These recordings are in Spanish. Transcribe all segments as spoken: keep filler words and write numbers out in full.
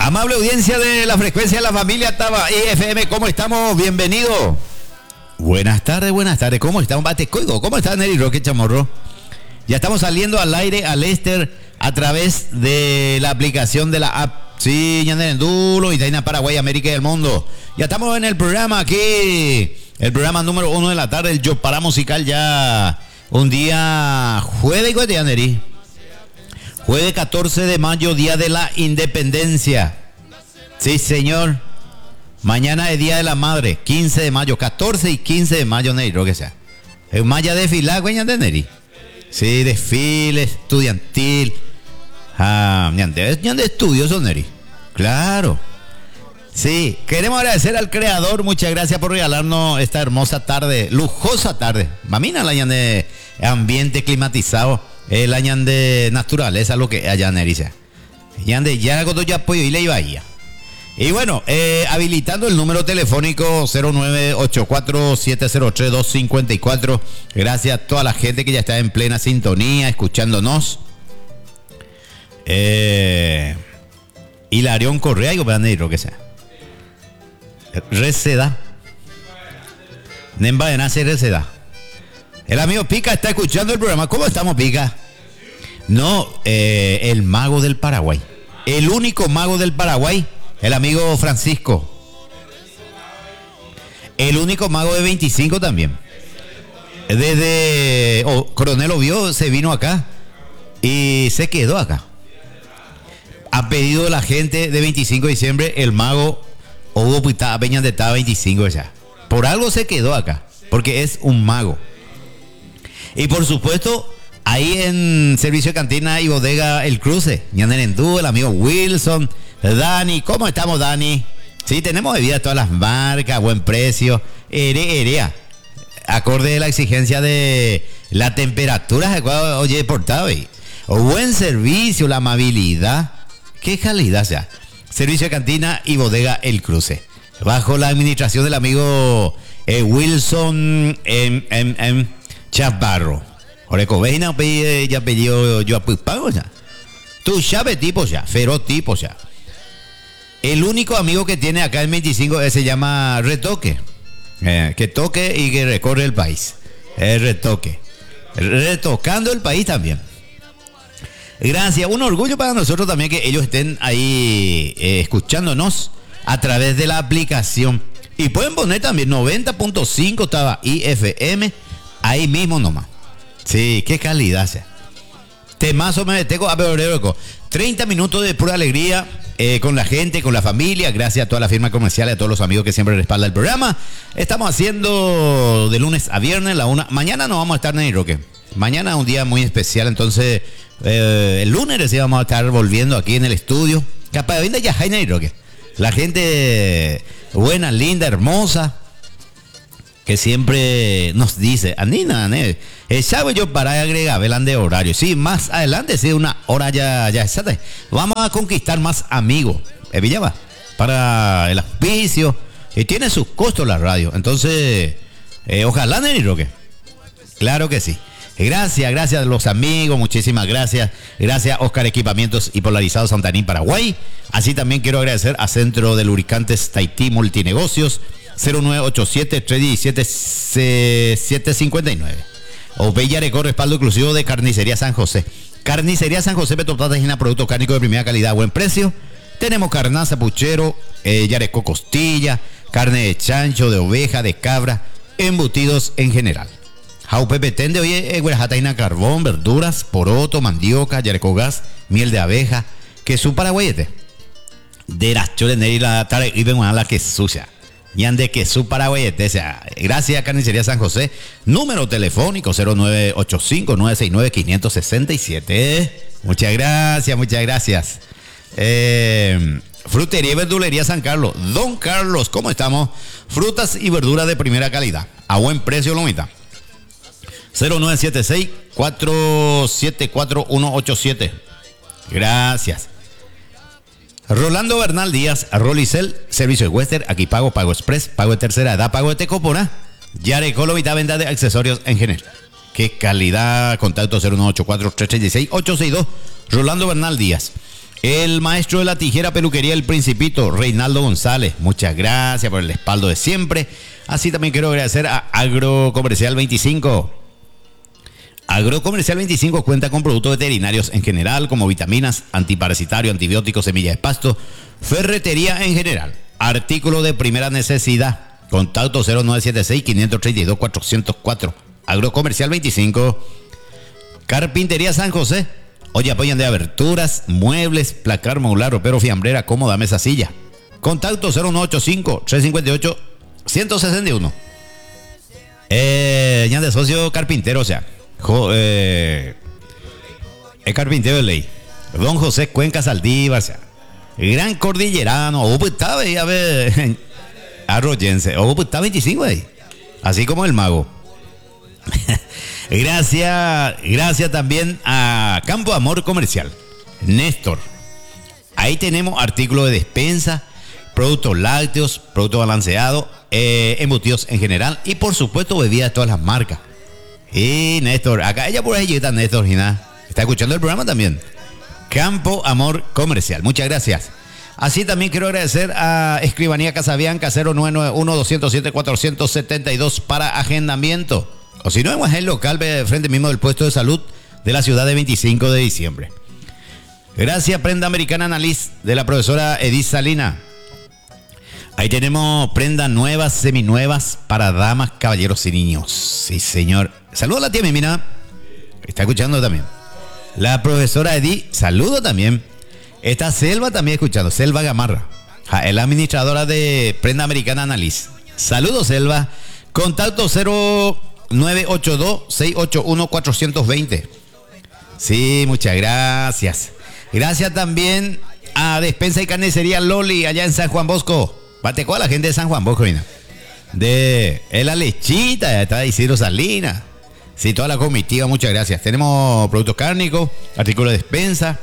Amable audiencia de la frecuencia de la familia Taba I F M, ¿cómo estamos? Bienvenido. Buenas tardes, buenas tardes, ¿cómo estamos? Batecoigo, ¿cómo está Neri Roque Chamorro? Ya estamos saliendo al aire, al Lester, a través de la aplicación de la app. Sí, Ñanderendulo, Itaina, Paraguay, América y el mundo. Ya estamos en el programa aquí, el programa número uno de la tarde, el Yopara Musical, ya un día jueves, ¿cuál día, Neri? Jueves catorce de mayo, día de la independencia. Sí, señor. Mañana es día de la madre, quince de mayo, catorce y quince de mayo, Neri, lo que sea. Es maya desfilar, güey, de Neri. Sí, desfile estudiantil. Ah, ñande, ñande estudioso, Neri. Claro. Sí, queremos agradecer al creador, muchas gracias por regalarnos esta hermosa tarde, lujosa tarde. Mamina, la ñande ambiente climatizado. El año de naturaleza, lo que allá en Erice. Ya cuando ya apoyo y le iba ahí. Y bueno, eh, habilitando el número telefónico cero nueve ocho cuatro siete cero tres dos cinco cuatro. Gracias a toda la gente que ya está en plena sintonía, escuchándonos. Eh, Hilarión Correa, y lo que sea. Receda. Nemba de nace Receda. El amigo Pica está escuchando el programa. ¿Cómo estamos, Pica? No, eh, el mago del Paraguay. El único mago del Paraguay, el amigo Francisco. El único mago de veinticinco también. Desde oh, Coronel Oviedo se vino acá y se quedó acá. Ha pedido de la gente de veinticinco de diciembre el mago Hugo Puita Peña de Taba veinticinco ya. Por algo se quedó acá, porque es un mago. Y por supuesto, ahí en Servicio de Cantina y Bodega El Cruce, Ñanderendú, el amigo Wilson, Dani, ¿cómo estamos, Dani? Sí, tenemos bebidas todas las marcas, buen precio, ere, erea, acorde a la exigencia de la temperatura, oye, portado, y buen servicio, la amabilidad, qué calidad sea. Servicio de Cantina y Bodega El Cruce, bajo la administración del amigo eh, Wilson em, em, em, Chaparro. Oreco, veina ya pidió yo a pago ya. Tú sabe tipo ya, feroz tipo ya. El único amigo que tiene acá en veinticinco se llama Retoque. Eh, que toque y que recorre el país. El Retoque. Retocando el país también. Gracias. Un orgullo para nosotros también que ellos estén ahí eh, escuchándonos a través de la aplicación. Y pueden poner también noventa punto cinco estaba I F M. Ahí mismo nomás. Sí, qué calidad sea. Temazo me meteco a Peoreco. treinta minutos de pura alegría eh, con la gente, con la familia. Gracias a toda la firma comercial y a todos los amigos que siempre respaldan el programa. Estamos haciendo de lunes a viernes la una. Mañana no vamos a estar en el Roque. Mañana es un día muy especial. Entonces, eh, el lunes sí vamos a estar volviendo aquí en el estudio. Capaz de venir ya en el Roque. La gente buena, linda, hermosa, que siempre nos dice, Anina, ¿eh? El sábado yo para agregar velan de horario. Sí, más adelante, sí, una hora ya, ya exacta. Vamos a conquistar más amigos. ¿Eh, Villaba? Para el auspicio. Y tiene sus costos la radio. Entonces, eh, ojalá, Neri Roque. Claro que sí. Gracias, gracias a los amigos, muchísimas gracias. Gracias, Oscar Equipamientos y Polarizados Santanín, Paraguay. Así también quiero agradecer a Centro de Lubricantes Tahití Multinegocios. cero nueve ocho siete tres uno siete siete cinco nueve. O Bellareco, respaldo exclusivo de Carnicería San José. Carnicería San José, Petroplatagina, producto cárnico de primera calidad, buen precio. Tenemos carnaza, puchero, eh, Yareco costilla, carne de chancho, de oveja, de cabra, embutidos en general. Jaupepetén de oye, eh, guerajataina, carbón, verduras, poroto, mandioca, Yareco gas, miel de abeja, queso paraguayete. De las choles de la tarde y ven a la que sucia. Ñande que su Paraguayete, o sea, gracias a Carnicería San José, número telefónico cero nueve ocho cinco nueve seis nueve cinco seis siete. Muchas gracias, muchas gracias. Eh, Frutería y Verdulería San Carlos. Don Carlos, ¿cómo estamos? Frutas y verduras de primera calidad, a buen precio, lomita. cero nueve siete seis cuatro siete cuatro uno ocho siete. Gracias. Rolando Bernal Díaz, Rolicel, Servicio de Western, aquí pago, pago express, pago de tercera edad, pago de Tecopona, Yareco, mitad venta de accesorios en general. Qué calidad, contacto cero nueve ocho cuatro tres tres seis ocho seis dos, Rolando Bernal Díaz. El maestro de la tijera peluquería El Principito, Reinaldo González. Muchas gracias por el respaldo de siempre. Así también quiero agradecer a Agrocomercial veinticinco. Agrocomercial veinticinco cuenta con productos veterinarios en general, como vitaminas, antiparasitario, antibióticos, semillas de pasto, ferretería en general, artículos de primera necesidad. Contacto cero nueve siete seis, cinco tres dos, cuatro cero cuatro. Agrocomercial veinticinco. Carpintería San José. Hoy apoyan de aberturas, muebles, placar modular, ropero, fiambrera, cómoda, mesa, silla. Contacto cero nueve ocho cinco, tres cinco ocho, uno cero seis uno. Eh, ya de socio carpintero, o sea, jo, eh, es carpintero de ley. Don José Cuenca Saldívar, o sea, gran cordillerano. O pues estaba ahí, a ver, arroyense. O pues está veinticinco ahí, así como el mago. Gracias, gracias también a Campo Amor Comercial, Néstor. Ahí tenemos artículos de despensa, productos lácteos, productos balanceados, eh, embutidos en general y por supuesto bebidas de todas las marcas. Y Néstor, acá ella por ahí está Néstor, Gina. Está escuchando el programa también. Campo Amor Comercial, muchas gracias. Así también quiero agradecer a Escribanía Casabianca cero nueve nueve uno, dos cero siete, cuatro siete dos para agendamiento. O si no, en el local frente mismo del puesto de salud de la ciudad de veinticinco de diciembre. Gracias, Prenda Americana Analiz, de la profesora Edith Salina. Ahí tenemos prendas nuevas, seminuevas para damas, caballeros y niños. Sí, señor. Saludos a la tía Mimina. Está escuchando también. La profesora Edith, saludo también. Está Selva también escuchando. Selva Gamarra, es la administradora de Prenda Americana Analiz. Saludos, Selva. Contacto cero nueve ocho dos, seis ocho uno, cuatro dos cero. Sí, muchas gracias. Gracias también a Despensa y Carnicería Loli, allá en San Juan Bosco. Bateco a la gente de San Juan Bosco, mira. De es la lechita, está Isidro Salinas. Sí, toda la comitiva, muchas gracias. Tenemos productos cárnicos, artículos de despensa.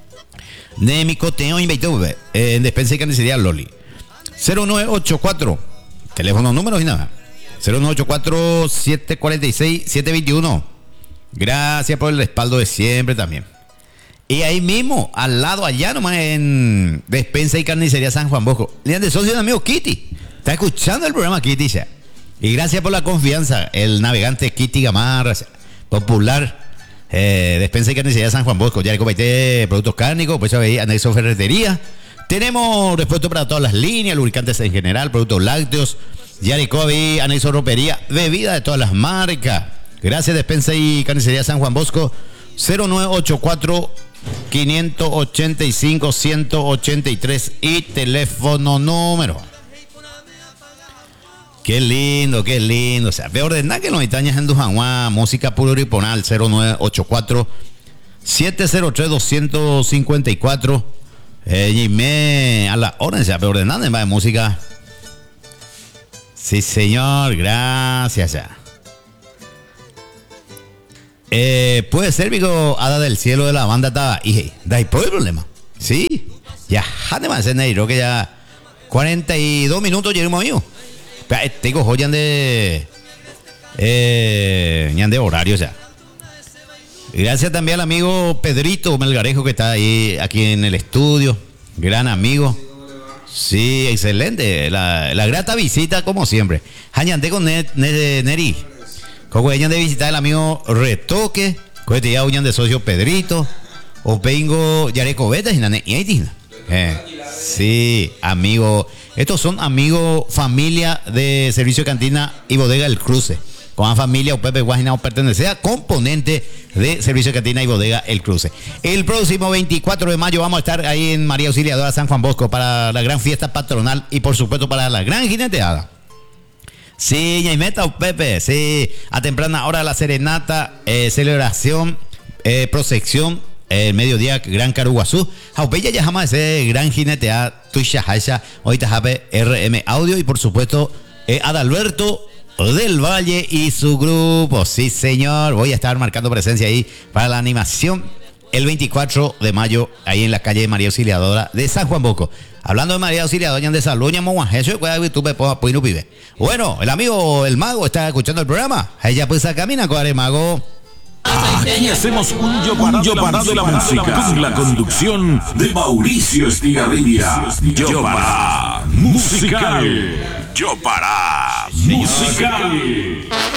De Micoteo y Beethoven, en Despensa y Carnicería Loli. cero nueve ocho cuatro, teléfono, números y nada. cero nueve ocho cuatro, siete cuatro seis, siete dos uno. Gracias por el respaldo de siempre también. Y ahí mismo, al lado, allá nomás en Despensa y Carnicería San Juan Bosco, le de socio de amigo Kitty. Está escuchando el programa Kitty ya. Y gracias por la confianza. El navegante Kitty Gamarra, popular, eh, Despensa y Carnicería San Juan Bosco. Ya le comenté productos cárnicos, pues ahí anexo ferretería. Tenemos repuesto para todas las líneas, lubricantes en general, productos lácteos. Yaricobi, anexo ropería, bebida de todas las marcas. Gracias, Despensa y Carnicería San Juan Bosco. cero nueve ocho cuatro, cinco ocho cinco, uno ocho tres y teléfono número. Qué lindo, qué lindo. O sea, ve ordenar que nos itañas en Dujanguá, música pluriponal cero nueve ocho cuatro, siete cero tres, dos cinco cuatro. Eh, y me a la orden, o sea, ve ordenar en de música. Sí, señor, gracias ya. Eh, puede ser, Vigo, Hada del Cielo de la banda estaba. Y da ahí por el problema. Sí, ya, además en Neiro, que ya cuarenta y dos minutos llegamos amigo. Tengo joyan de. Eh, de horario ya. Gracias también al amigo Pedrito Melgarejo que está ahí, aquí en el estudio. Gran amigo. Sí, excelente. La, la grata visita, como siempre. Hañante con ne, ne, Neri. Como ella de visitar el amigo Retoque. Como te ya uñan de socio Pedrito. O vengo Yareco Beta y Nane. Y ahí eh, sí, amigo. Estos son amigos, familia de Servicio de Cantina y Bodega El Cruce. Con la familia o Pepe Guajina o pertenece a componente de Servicio de Cantina y Bodega El Cruce. El próximo veinticuatro de mayo vamos a estar ahí en María Auxiliadora San Juan Bosco para la gran fiesta patronal y por supuesto para la gran jineteada. Sí, Ñaimeta o Pepe, sí, a temprana hora la serenata, eh, celebración, eh, prosección, el eh, mediodía, Gran Caruguazú. Jaupeya ya jamás ese gran jineteada, Tuisha Haisha, ahorita Jape R M Audio y por supuesto eh, Adalberto del Valle y su grupo. Sí, señor, voy a estar marcando presencia ahí para la animación el veinticuatro de mayo ahí en la calle María Auxiliadora de San Juan Bosco. Hablando de María Auxiliadora de Salud, bueno, el amigo el mago está escuchando el programa. Ella pues camina con el mago. Aquí hacemos un yo para, un yo para de la música, con la conducción de Mauricio Estigarribia. Yo para musical. Yo para musical.